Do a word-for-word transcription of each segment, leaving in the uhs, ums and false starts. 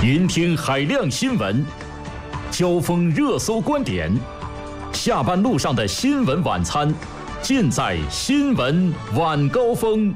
云听海量新闻，交锋热搜观点，下班路上的新闻晚餐，尽在新闻晚高峰。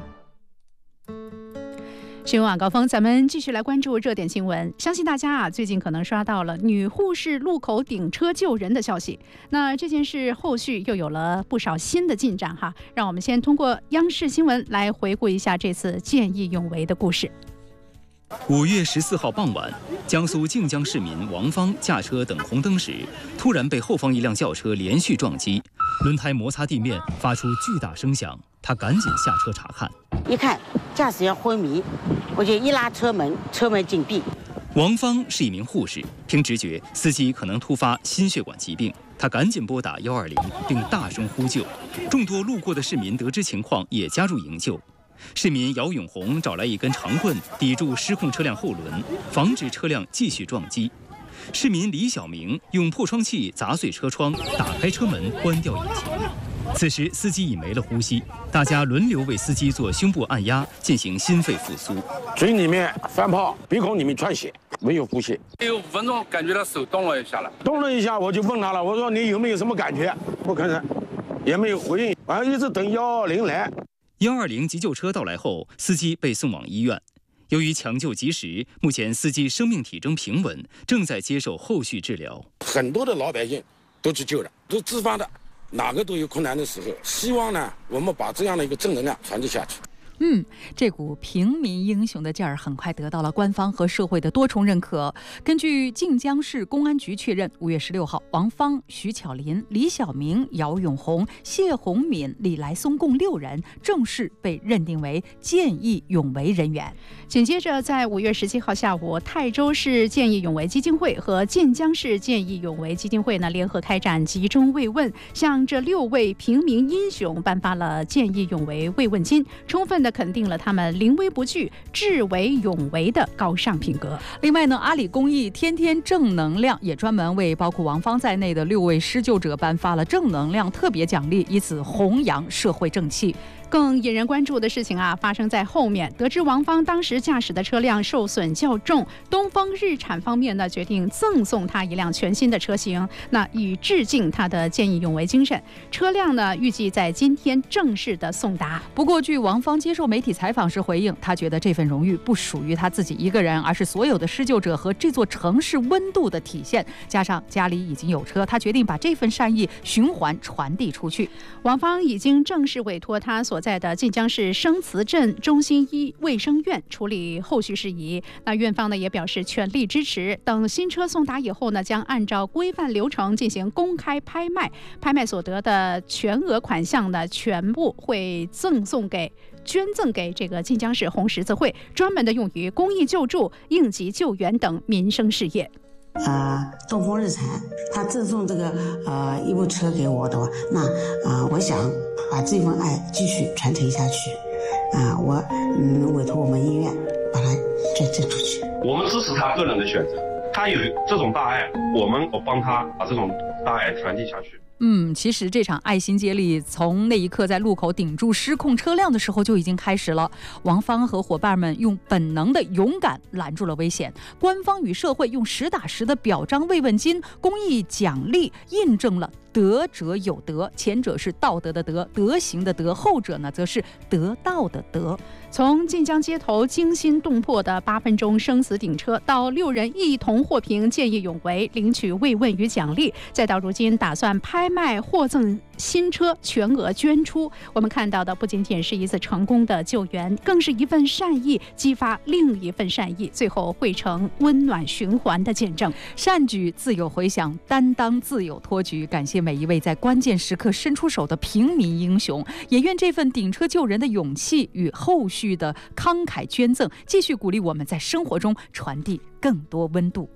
新闻晚高峰，咱们继续来关注热点新闻。相信大家啊，最近可能刷到了女护士路口顶车救人的消息。那这件事后续又有了不少新的进展哈。让我们先通过央视新闻来回顾一下这次见义勇为的故事。 五月十四号傍晚，江苏靖江市民王芳驾车等红灯时，突然被后方一辆轿车连续撞击，轮胎摩擦地面，发出巨大声响。他赶紧下车查看， 一看驾驶员昏迷，我就一拉车门，车门紧闭。 王芳是一名护士，凭直觉，司机可能突发心血管疾病，他赶紧拨打一二零，并大声呼救。众多路过的市民得知情况，也加入营救。市民姚永红找来一根长棍抵住失控车辆后轮，防止车辆继续撞击。市民李小明用破窗器砸碎车窗，打开车门，关掉引擎。此时司机已没了呼吸，大家轮流为司机做胸部按压，进行心肺复苏。 嘴里面翻泡，鼻孔里面窜血，没有呼吸。 有五分钟，感觉到手动了一下了， 动了一下，我就问他了，我说你有没有什么感觉？不吭声，也没有回应，完了一直等幺二零来。 幺二零急救车到来后，司机被送往医院。由于抢救及时，目前司机生命体征平稳，正在接受后续治疗。 很多的老百姓都去救了，都自发的，哪个都有困难的时候。希望呢，我们把这样的一个正能量传递下去。 嗯，这股平民英雄的劲儿很快得到了官方和社会的多重认可。根据靖江市公安局确认，五月十六号，王芳、徐巧林、李小明、姚永红、谢红敏、李来松共六人正式被认定为见义勇为人员。 紧接着，在五月十七号下午，泰州市见义勇为基金会和晋江市见义勇为基金会呢联合开展集中慰问，向这六位平民英雄颁发了见义勇为慰问金，充分的肯定了他们临危不惧、智为勇为的高尚品格。 另外呢，阿里公益天天正能量也专门为包括王芳在内的六位施救者颁发了正能量特别奖励，以此弘扬社会正气。 更引人关注的事情啊，发生在后面。得知王芳当时驾驶的车辆受损较重，东风日产方面呢决定赠送他一辆全新的车型，那以致敬他的见义勇为精神。车辆呢预计在今天正式的送达。 不过，据王芳接受媒体采访时回应，他觉得这份荣誉不属于他自己一个人，而是所有的施救者和这座城市温度的体现。加上家里已经有车，他决定把这份善意循环传递出去。 王芳已经正式委托他所在的晋江市生祠镇中心医卫生院处理后续事宜。那院方呢也表示全力支持。等新车送达以后呢，将按照规范流程进行公开拍卖，拍卖所得的全额款项呢，全部会赠送给。捐赠给这个晋江市红十字会，专门的用于公益救助、应急救援等民生事业。 呃，东风日产他赠送这个呃一部车给我的话，那呃我想把这份爱继续传承下去，啊、呃，我嗯委托我们医院把它捐赠出去。 我们支持他个人的选择，他有这种大爱，我们帮他把这种大爱传递下去。 嗯，其实这场爱心接力从那一刻在路口顶住失控车辆的时候就已经开始了。王芳和伙伴们用本能的勇敢拦住了危险，官方与社会用实打实的表彰慰问金、公益奖励印证了德者有德，前者是道德的德，德行的德，后者呢则是得道的德。 从晋江街头惊心动魄的八分钟生死顶车，到六人一同获评见义勇为，领取慰问与奖励，再到如今打算拍卖获赠新车全额捐出，我们看到的不仅仅是一次成功的救援，更是一份善意激发另一份善意，最后汇成温暖循环的见证。 善举自有回响，担当自有托举。感谢每一位在关键时刻伸出手的平民英雄，也愿这份顶车救人的勇气与后续的慷慨捐赠，继续鼓励我们在生活中传递更多温度。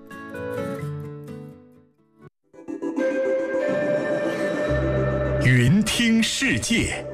云听世界。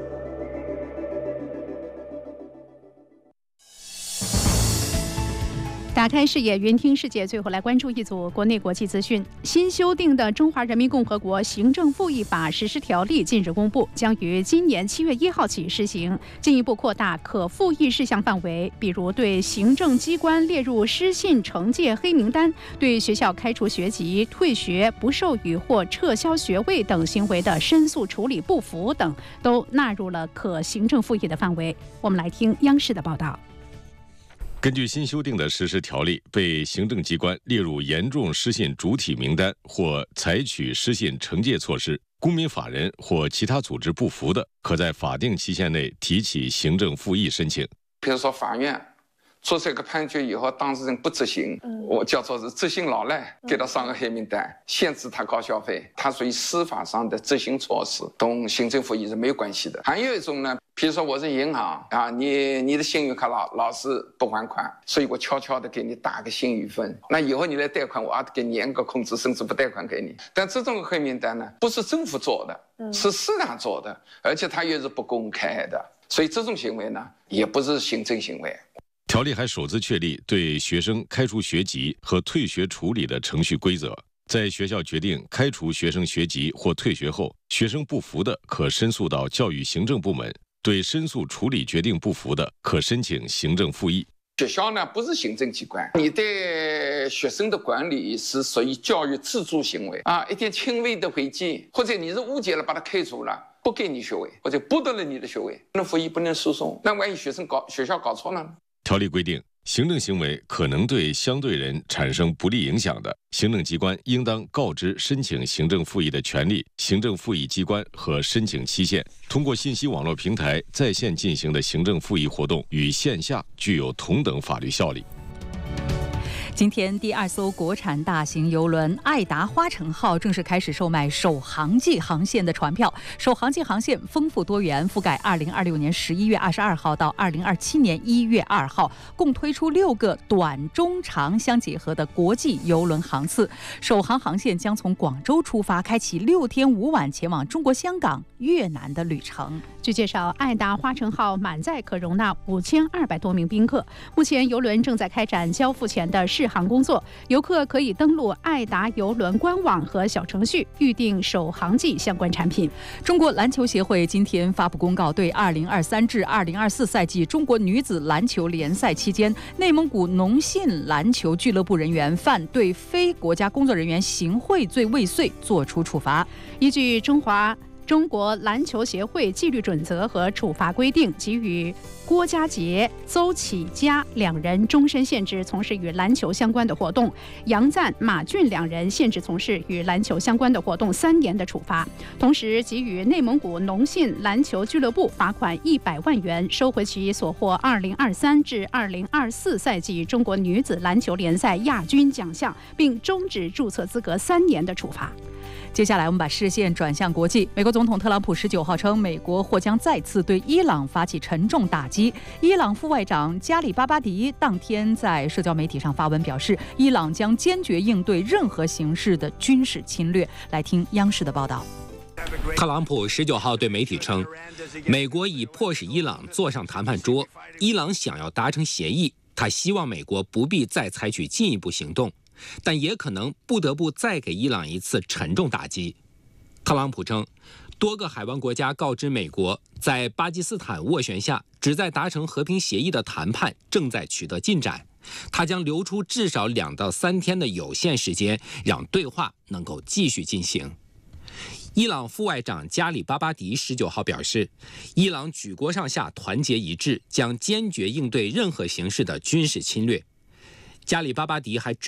打开视野，云听世界。最后来关注一组国内国际资讯。新修订的《中华人民共和国行政复议法实施条例》近日公布，将于今年七月一号起施行，进一步扩大可复议事项范围，比如对行政机关列入失信惩戒黑名单，对学校开除学籍、退学、不授予或撤销学位等行为的申诉处理不服等，都纳入了可行政复议的范围。我们来听央视的报道。 根据新修订的实施条例，被行政机关列入严重失信主体名单或采取失信惩戒措施，公民法人或其他组织不服的，可在法定期限内提起行政复议申请。 比如说法院做这个判决以后，当事人不执行，我叫做是执行老赖，给他上个黑名单，限制他高消费，它属于司法上的执行措施，同行政复议是没有关系的。还有一种呢，比如说我是银行啊，你你的信用卡老老是不还款，所以我悄悄的给你打个信誉分，那以后你来贷款，我还得给你严格控制，甚至不贷款给你。但这种黑名单呢，不是政府做的，是市场做的，而且它也是不公开的，所以这种行为呢，也不是行政行为。 条例还首次确立对学生开除学籍和退学处理的程序规则，在学校决定开除学生学籍或退学后，学生不服的可申诉到教育行政部门，对申诉处理决定不服的，可申请行政复议。 学校呢不是行政机关，你对学生的管理是属于教育自主行为啊，一点轻微的违纪，或者你是误解了把他开除了，不给你学位，或者剥夺了你的学位，不能复议，不能诉讼，那万一学生搞学校搞错了呢？ 条例规定，行政行为可能对相对人产生不利影响的，行政机关应当告知申请行政复议的权利、行政复议机关和申请期限。通过信息网络平台在线进行的行政复议活动与线下具有同等法律效力。 今天，第二艘国产大型邮轮爱达花城号正式开始售卖首航季航线的船票。首航季航线丰富多元，覆盖二零二六年十一月二十二号到二零二七年一月二号，共推出六个短、中、长相结合的国际邮轮航次。首航航线将从广州出发，开启六天五晚前往中国香港、越南的旅程。 据介绍，爱达花城号满载可容纳五千二百多名宾客。目前，邮轮正在开展交付前的试航工作，游客可以登录爱达邮轮官网和小程序预订首航季相关产品。 中国篮球协会今天发布公告，对二零二三至二零二四赛季中国女子篮球联赛期间，内蒙古农信篮球俱乐部人员犯对非国家工作人员行贿罪未遂作出处罚。 依据中华中国篮球协会纪律准则和处罚规定，给予郭家杰、邹启佳两人终身限制从事与篮球相关的活动，杨赞、马俊两人限制从事与篮球相关的活动三年的处罚。同时，给予内蒙古农信篮球俱乐部罚款一百万元，收回其所获二零二三至二零二四赛季中国女子篮球联赛亚军奖项，并终止注册资格三年的处罚。 接下来，我们把视线转向国际。美国总统特朗普十九号称，美国或将再次对伊朗发起沉重打击。伊朗副外长加里巴巴迪当天在社交媒体上发文表示，伊朗将坚决应对任何形式的军事侵略。来听央视的报道。 特朗普十九号对媒体称，美国已迫使伊朗坐上谈判桌，伊朗想要达成协议，他希望美国不必再采取进一步行动，但也可能不得不再给伊朗一次沉重打击。特朗普称，多个海湾国家告知美国，在巴基斯坦斡旋下旨在达成和平协议的谈判正在取得进展，他将留出至少两到三天的有限时间，让对话能够继续进行。伊朗副外长加里巴巴迪十九号表示，伊朗举国上下团结一致，将坚决应对任何形式的军事侵略。加里巴巴迪还指